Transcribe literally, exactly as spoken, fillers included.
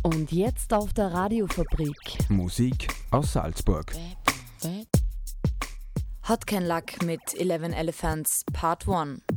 Und jetzt auf der Radiofabrik. Musik aus Salzburg. Hot Can Luck mit Eleven Elephants Part eins.